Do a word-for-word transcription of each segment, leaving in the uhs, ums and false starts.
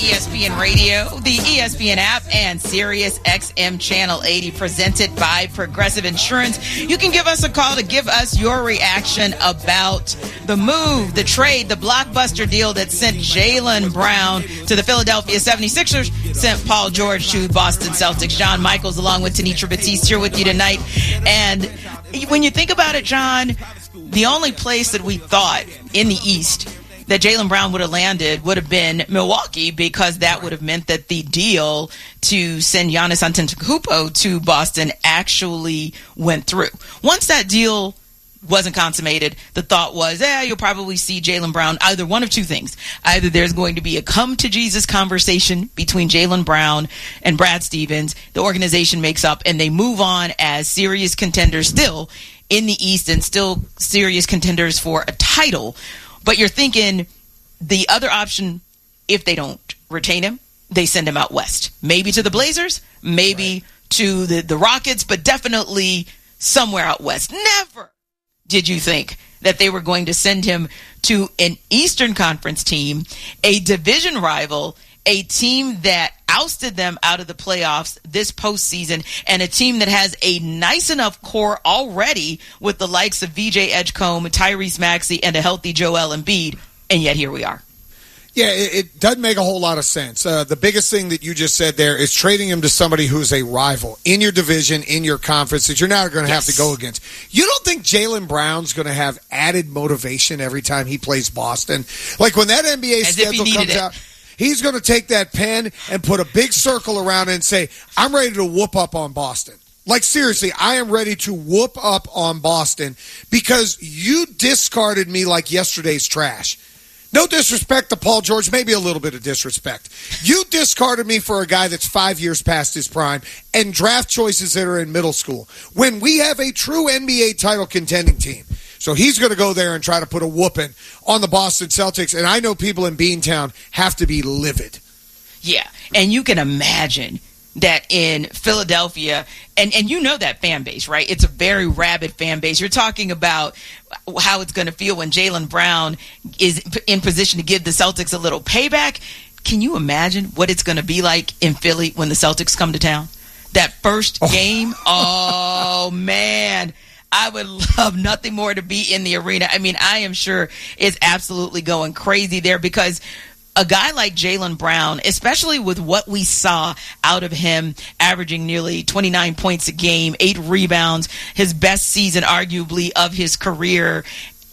E S P N Radio, the E S P N app, and Sirius X M Channel eighty, presented by Progressive Insurance. You can give us a call to give us your reaction about the move, the trade, the blockbuster deal that sent Jaylen Brown to the Philadelphia seventy-sixers, sent Paul George to Boston Celtics. John Michaels along with Tenitra Batiste here with you tonight. And when you think about it, John, the only place that we thought in the East that Jaylen Brown would have landed would have been Milwaukee, because that would have meant that the deal to send Giannis Antetokounmpo to Boston actually went through. Once that deal wasn't consummated, the thought was, eh, you'll probably see Jaylen Brown, either one of two things. Either there's going to be a come-to-Jesus conversation between Jaylen Brown and Brad Stevens, the organization makes up, and they move on as serious contenders still in the East and still serious contenders for a title. But you're thinking the other option, if they don't retain him, they send him out west. Maybe to the Blazers, maybe right. to the, the Rockets, but definitely somewhere out west. Never did you think that they were going to send him to an Eastern Conference team, a division rival, a team that ousted them out of the playoffs this postseason, and a team that has a nice enough core already with the likes of V J Edgecombe, Tyrese Maxey, and a healthy Joel Embiid, and yet here we are. Yeah, it, it doesn't make a whole lot of sense. Uh, the biggest thing that you just said there is trading him to somebody who's a rival in your division, in your conference, that you're not going to yes. have to go against. You don't think Jaylen Brown's going to have added motivation every time he plays Boston? Like when that N B A As schedule comes it. out, he's going to take that pen and put a big circle around it and say, I'm ready to whoop up on Boston. Like, seriously, I am ready to whoop up on Boston because you discarded me like yesterday's trash. No disrespect to Paul George, maybe a little bit of disrespect. You discarded me for a guy that's five years past his prime and draft choices that are in middle school when we have a true N B A title contending team. So he's going to go there and try to put a whooping on the Boston Celtics, and I know people in Beantown have to be livid. Yeah, and you can imagine that in Philadelphia, and, and you know that fan base, right? It's a very rabid fan base. You're talking about how it's going to feel when Jaylen Brown is in position to give the Celtics a little payback. Can you imagine what it's going to be like in Philly when the Celtics come to town? That first oh. game, oh, man. I would love nothing more to be in the arena. I mean, I am sure it's absolutely going crazy there because a guy like Jaylen Brown, especially with what we saw out of him, averaging nearly twenty-nine points a game, eight rebounds, his best season arguably of his career,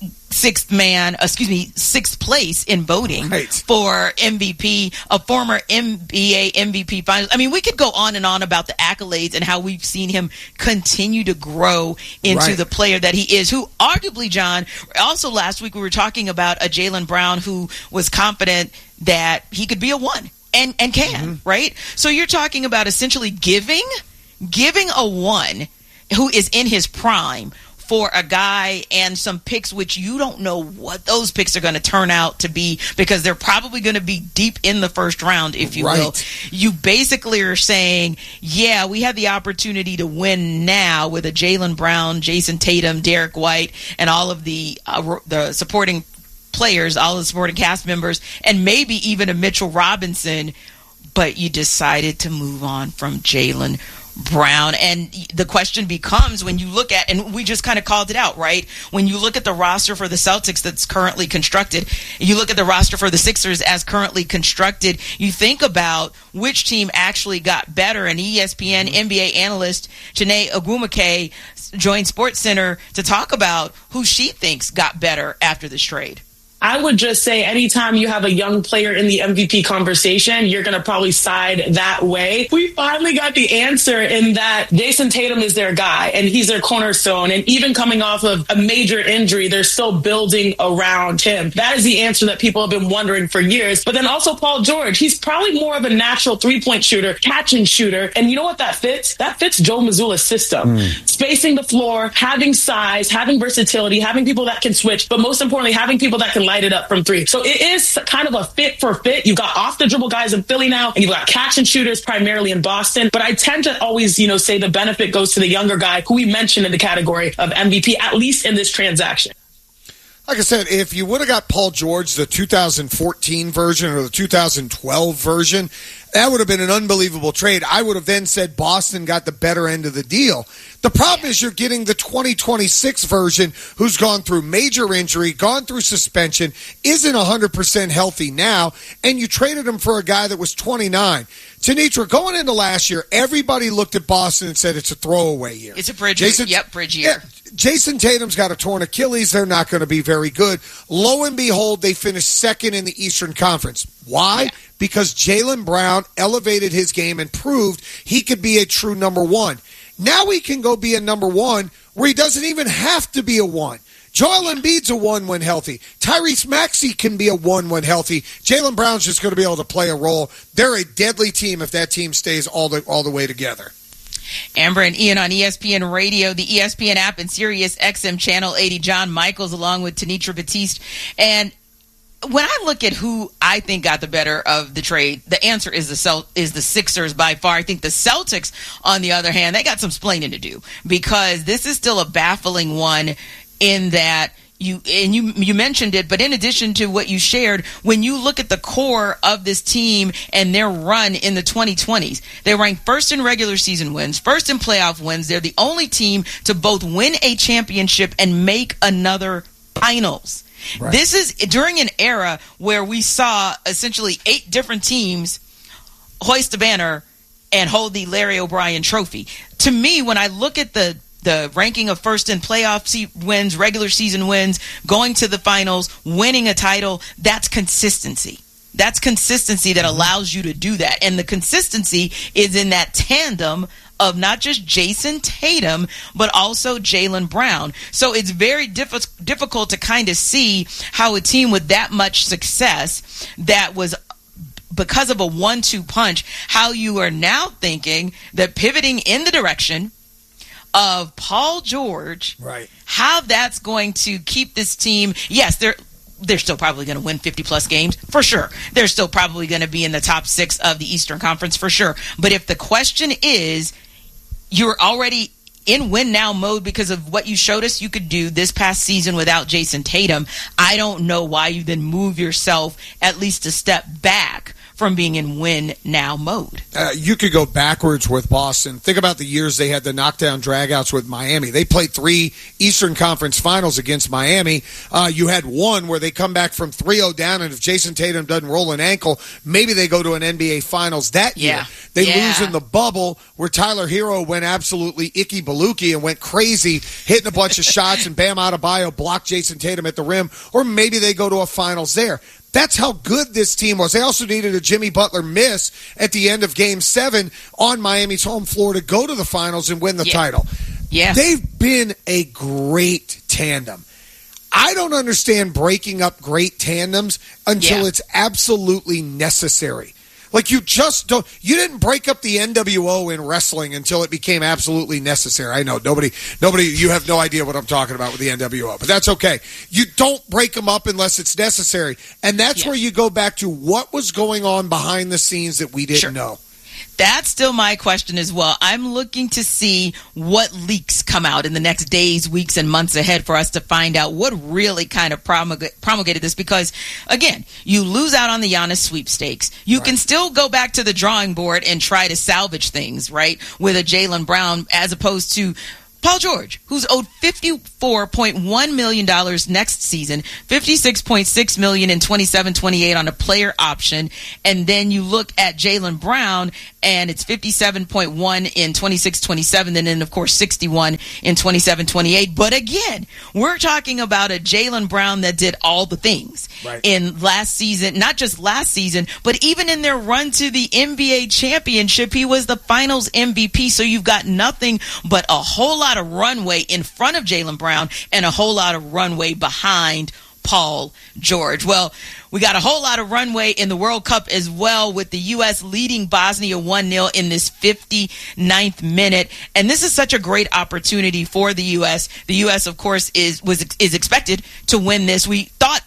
sixth man, excuse me, sixth place in voting right. for M V P, a former N B A M V P finalist. I mean, we could go on and on about the accolades and how we've seen him continue to grow into right. the player that he is, who arguably, John, also last week we were talking about a Jaylen Brown who was confident that he could be a one and, and can, mm-hmm. right? So you're talking about essentially giving, giving a one who is in his prime for a guy and some picks which you don't know what those picks are going to turn out to be because they're probably going to be deep in the first round, if you right. will. You basically are saying, yeah, we have the opportunity to win now with a Jaylen Brown, Jason Tatum, Derek White, and all of the uh, the supporting players, all the supporting cast members, and maybe even a Mitchell Robinson, but you decided to move on from Jaylen Brown. And the question becomes, when you look at, and we just kind of called it out, right? When you look at the roster for the Celtics that's currently constructed, you look at the roster for the Sixers as currently constructed, you think about which team actually got better. And E S P N N B A analyst Chiney Ogwumike joined SportsCenter to talk about who she thinks got better after this trade. I would just say anytime you have a young player in the M V P conversation, you're going to probably side that way. We finally got the answer in that Jason Tatum is their guy and he's their cornerstone. And even coming off of a major injury, they're still building around him. That is the answer that people have been wondering for years. But then also Paul George, he's probably more of a natural three-point shooter, catch and shooter. And you know what that fits? That fits Joe Mazzulla's system. Mm. Spacing the floor, having size, having versatility, having people that can switch, but most importantly, having people that can light it up from three. So it is kind of a fit for fit. You've got off the dribble guys in Philly now, and you've got catch and shooters primarily in Boston. But I tend to always, you know, say the benefit goes to the younger guy who we mentioned in the category of M V P, at least in this transaction. Like I said, if you would have got Paul George, the two thousand fourteen version or the two thousand twelve version, that would have been an unbelievable trade. I would have then said Boston got the better end of the deal. The problem is you're getting the twenty twenty-six version who's gone through major injury, gone through suspension, isn't one hundred percent healthy now, and you traded him for a guy that was twenty-nine. Tanitra, going into last year, everybody looked at Boston and said it's a throwaway year. It's a bridge Jason, year. Yep, bridge year. Yeah, Jason Tatum's got a torn Achilles. They're not going to be very good. Lo and behold, they finished second in the Eastern Conference. Why? Yeah. Because Jaylen Brown elevated his game and proved he could be a true number one. Now he can go be a number one where he doesn't even have to be a one. Joel Embiid's a one when healthy. Tyrese Maxey can be a one when healthy. Jaylen Brown's just going to be able to play a role. They're a deadly team if that team stays all the all the way together. Amber and Ian on E S P N Radio, the E S P N app, and Sirius X M Channel eighty. John Michaels along with Tanitra Batiste. And when I look at who I think got the better of the trade, the answer is the Celt- is the Sixers by far. I think the Celtics, on the other hand, they got some splaining to do because this is still a baffling one in that you and you you mentioned it, but in addition to what you shared, when you look at the core of this team and their run in the twenty twenties, they ranked first in regular season wins, first in playoff wins. They're the only team to both win a championship and make another finals. Right. This is during an era where we saw essentially eight different teams hoist a banner and hold the Larry O'Brien trophy. To me, when I look at the the ranking of first in playoff se- wins, regular season wins, going to the finals, winning a title, that's consistency. That's consistency that allows you to do that. And the consistency is in that tandem of not just Jason Tatum, but also Jaylen Brown. So it's very diff- difficult to kind of see how a team with that much success that was because of a one two punch, how you are now thinking that pivoting in the direction of Paul George, right, how that's going to keep this team. Yes, they're they're still probably going to win fifty plus games for sure. They're still probably going to be in the top six of the Eastern Conference for sure. But if the question is, you're already in win now mode because of what you showed us you could do this past season without Jason Tatum, I don't know why you then move yourself at least a step back from being in win now mode. Uh, you could go backwards with Boston. Think about the years they had the knockdown dragouts with Miami. They played three Eastern Conference finals against Miami. Uh, you had one where they come back from three oh down, and if Jason Tatum doesn't roll an ankle, maybe they go to an N B A Finals that yeah. year. They yeah. lose in the bubble where Tyler Hero went absolutely icky baluki and went crazy, hitting a bunch of shots, and Bam Adebayo blocked Jason Tatum at the rim, or maybe they go to a finals there. That's how good this team was. They also needed a Jimmy Butler miss at the end of Game seven on Miami's home floor to go to the finals and win the yeah. title. Yeah. They've been a great tandem. I don't understand breaking up great tandems until yeah. it's absolutely necessary. Like, you just don't, you didn't break up the N W O in wrestling until it became absolutely necessary. I know, nobody, nobody, you have no idea what I'm talking about with the N W O, but that's okay. You don't break them up unless it's necessary. And that's yeah. where you go back to what was going on behind the scenes that we didn't sure. know. That's still my question as well. I'm looking to see what leaks come out in the next days, weeks, and months ahead for us to find out what really kind of promulg- promulgated this. Because, again, you lose out on the Giannis sweepstakes. You right. can still go back to the drawing board and try to salvage things, right, with a Jaylen Brown as opposed to Paul George, who's owed fifty-four point one million dollars next season, fifty-six point six million dollars in twenty-seven twenty-eight on a player option. And then you look at Jaylen Brown, and it's fifty-seven point one in twenty-six twenty-seven, and then, of course, sixty-one in twenty-seven twenty-eight. But again, we're talking about a Jaylen Brown that did all the things right. in last season, not just last season, but even in their run to the N B A championship, he was the finals M V P. So you've got nothing but a whole lot of runway in front of Jaylen Brown and a whole lot of runway behind Paul George. Well, we got a whole lot of runway in the World Cup as well, with the U S leading Bosnia one nil in this fifty-ninth minute. And this is such a great opportunity for the U S. The U S, of course, is was is expected to win this. We thought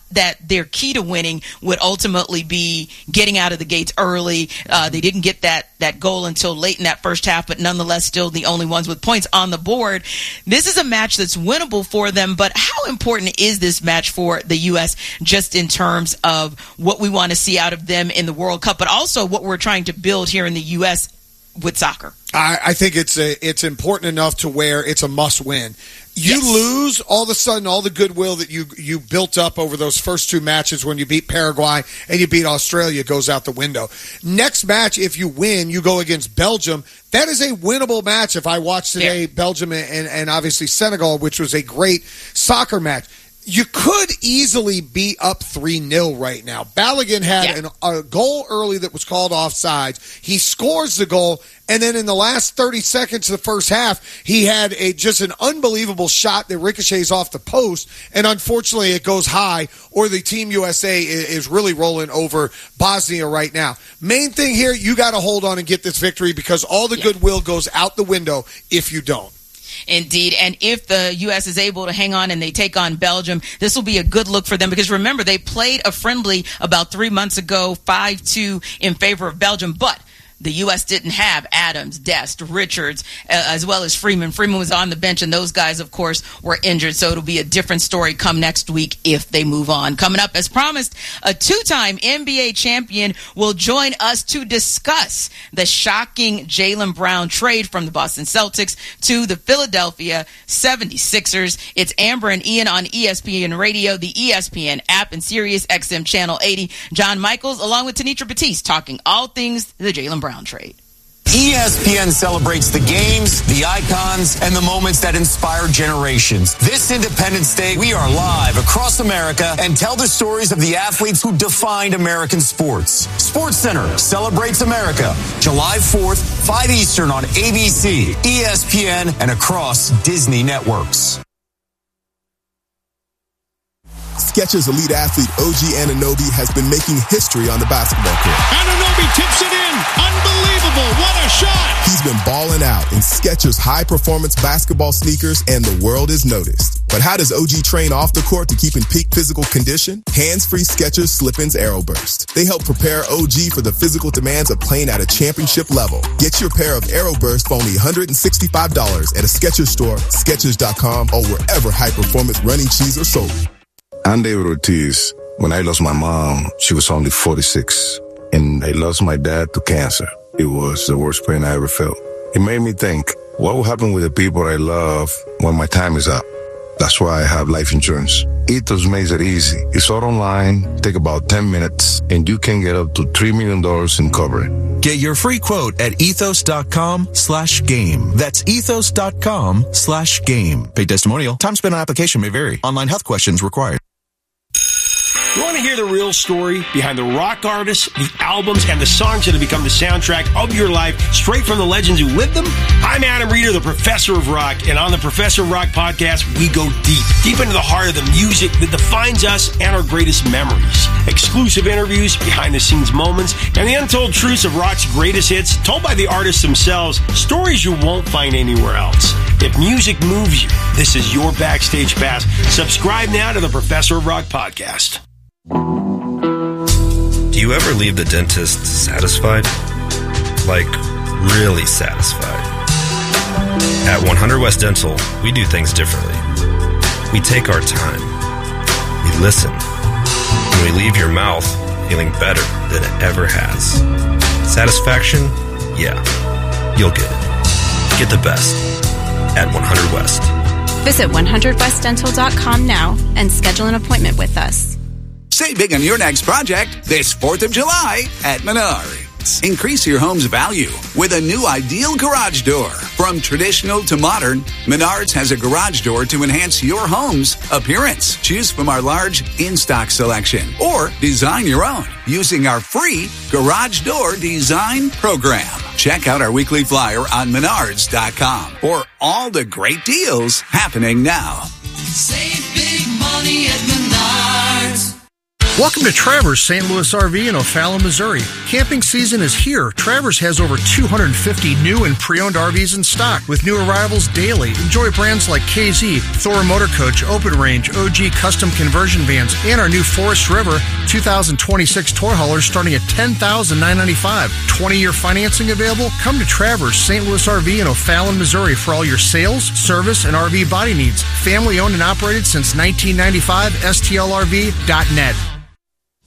that their key to winning would ultimately be getting out of the gates early. Uh, they didn't get that, that goal until late in that first half, but nonetheless still the only ones with points on the board. This is a match that's winnable for them, but how important is this match for the U S just in terms of what we want to see out of them in the World Cup, but also what we're trying to build here in the U S with soccer? I, I think it's a, it's important enough to where it's a must win. You yes. lose, all of a sudden, all the goodwill that you you built up over those first two matches when you beat Paraguay and you beat Australia goes out the window. Next match, if you win, you go against Belgium. That is a winnable match. If I watched today, yeah. Belgium and, and obviously Senegal, which was a great soccer match. You could easily be up three nil right now. Balogun had yeah. an, a goal early that was called offsides. He scores the goal, and then in the last thirty seconds of the first half, he had a just an unbelievable shot that ricochets off the post, and unfortunately it goes high, or the Team U S A is really rolling over Bosnia right now. Main thing here, you got to hold on and get this victory because all the yeah. goodwill goes out the window if you don't. Indeed. And if the U S is able to hang on and they take on Belgium, this will be a good look for them because remember, they played a friendly about three months ago, five two in favor of Belgium, but the U S didn't have Adams, Dest, Richards, uh, as well as Freeman. Freeman was on the bench, and those guys, of course, were injured. So it'll be a different story come next week if they move on. Coming up, as promised, a two-time N B A champion will join us to discuss the shocking Jaylen Brown trade from the Boston Celtics to the Philadelphia seventy-sixers. It's Amber and Ian on E S P N Radio, the E S P N app, and Sirius X M Channel eighty. John Michaels, along with Tanitra Batiste, talking all things the Jaylen Brown trade. E S P N celebrates the games, the icons, and the moments that inspire generations. This Independence Day, we are live across America and tell the stories of the athletes who defined American sports. SportsCenter celebrates America, July fourth, five Eastern on A B C, E S P N, and across Disney networks. Skechers elite athlete O G Anunoby has been making history on the basketball court. Anunoby tips it in. Unbelievable. What a shot. He's been balling out in Skechers high-performance basketball sneakers, and the world is noticed. But how does O G train off the court to keep in peak physical condition? Hands-free Skechers Slip-ins Aeroburst. They help prepare O G for the physical demands of playing at a championship level. Get your pair of Aeroburst for only one hundred sixty-five dollars at a Skechers store, Skechers dot com, or wherever high-performance running shoes are sold. I'm David Ortiz. When I lost my mom, she was only forty-six. And I lost my dad to cancer. It was the worst pain I ever felt. It made me think, what will happen with the people I love when my time is up? That's why I have life insurance. Ethos makes it easy. It's all online, take about ten minutes, and you can get up to three million dollars in coverage. Get your free quote at ethos dot com slash game. That's ethos dot com slash game. Paid testimonial. Time spent on application may vary. Online health questions required. You want to hear the real story behind the rock artists, the albums, and the songs that have become the soundtrack of your life, straight from the legends who lived them? I'm Adam Reeder, the Professor of Rock, and on the Professor of Rock podcast, we go deep, deep into the heart of the music that defines us and our greatest memories. Exclusive interviews, behind-the-scenes moments, and the untold truths of rock's greatest hits, told by the artists themselves, stories you won't find anywhere else. If music moves you, this is your backstage pass. Subscribe now to the Professor of Rock podcast. Do you ever leave the dentist satisfied? Like, really satisfied? At one hundred West Dental, we do things differently. We take our time. We listen. And we leave your mouth feeling better than it ever has. Satisfaction? Yeah. You'll get it. Get the best at one hundred West. Visit one hundred west dental dot com now and schedule an appointment with us. Save big on your next project this fourth of July at Menards. Increase your home's value with a new ideal garage door. From traditional to modern, Menards has a garage door to enhance your home's appearance. Choose from our large in-stock selection or design your own using our free Garage Door Design Program. Check out our weekly flyer on menards dot com for all the great deals happening now. Save big money at Menards. Welcome to Travers Saint Louis R V in O'Fallon, Missouri. Camping season is here. Travers has over two hundred fifty new and pre-owned R Vs in stock with new arrivals daily. Enjoy brands like K Z, Thor Motor Coach, Open Range, O G Custom Conversion Vans, and our new Forest River two thousand twenty-six tour haulers starting at ten thousand nine hundred ninety-five dollars. twenty-year financing available? Come to Travers Saint Louis R V in O'Fallon, Missouri for all your sales, service, and R V body needs. Family owned and operated since nineteen ninety-five, S T L R V dot net.